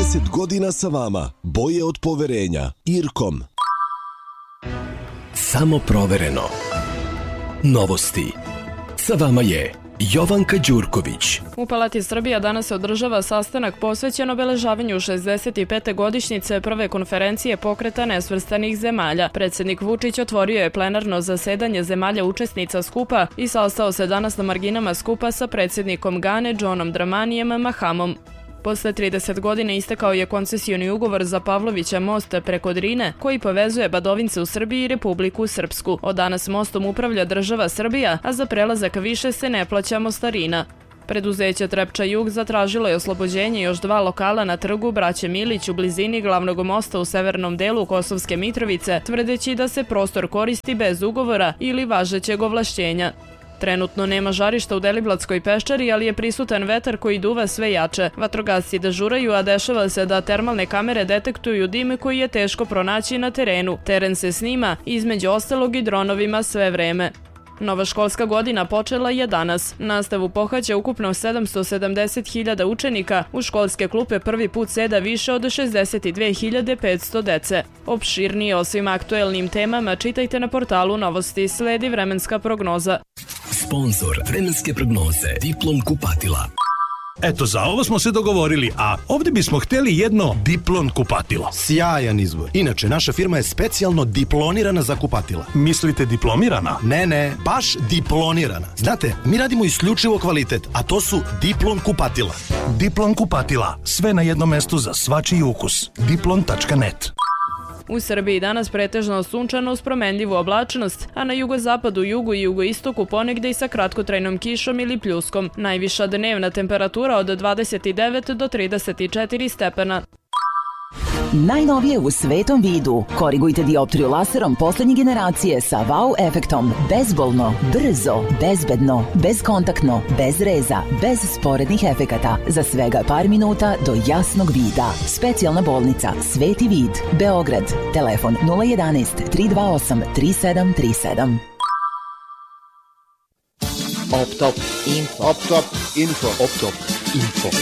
30 godina sa vama. Boje od poverenja. Irkom. Samo provereno. Novosti. Sa vama je Jovanka Đurković. U Palati Srbija danas se održava sastanak posvećen obeležavanju 65. godišnjice prve konferencije Pokreta nesvrstanih zemalja. Predsjednik Vučić otvorio je plenarno zasedanje zemalja učesnica skupa i sastao se danas na marginama skupa sa predsjednikom Gane Johnom Dramanijem Mahamom. Posle 30 godina istekao je koncesioni ugovor za Pavlovića most preko Drine, koji povezuje Badovince u Srbiji i Republiku Srpsku. Od danas mostom upravlja država Srbija, a za prelazak više se ne plaća mostarina. Preduzeće Trepča Jug zatražilo je oslobođenje još 2 lokala na trgu Braće Milić u blizini glavnog mosta u severnom delu Kosovske Mitrovice, tvrdeći da se prostor koristi bez ugovora ili važećeg ovlašćenja. Trenutno nema žarišta u Deliblatskoj peščari, ali je prisutan vetar koji duva sve jače. Vatrogasci dežuraju, a dešava se da termalne kamere detektuju dim koji je teško pronaći na terenu. Teren se snima, između ostalog i dronovima sve vreme. Nova školska godina počela je danas. Nastavu pohađa ukupno 770.000 učenika. U školske klupe prvi put seda više od 62.500 dece. Opširnije o svim aktuelnim temama čitajte na portalu Novosti. Sledi vremenska prognoza. Sponzor vremenske prognoze Diplom kupatila. Eto, za ovo smo se dogovorili, a ovdje bismo htjeli jedno Diplon kupatilo. Sjajan izbor. Inače, naša firma je specijalno diplonirana za kupatila. Mislite diplomirana? Ne, baš diplonirana. Znate, mi radimo isključivo kvalitet, a to su Diplon kupatila. Diplon kupatila. Sve na jednom mestu za svačiji ukus. Diplon.net. U Srbiji danas pretežno sunčano uz promenljivu oblačnost, a na jugozapadu, jugu i jugoistoku ponegde i sa kratkotrajnom kišom ili pljuskom. Najviša dnevna temperatura od 29 do 34 stepena. Najnovije u svetom vidu. Korigujte dioptriju laserom poslednje generacije sa wow efektom. Bezbolno, brzo, bezbedno, bezkontaktno, bez reza, bez sporednih efekata. Za svega par minuta do jasnog vida. Specijalna bolnica Sveti vid, Beograd. Telefon 011 328 3737. Optop info.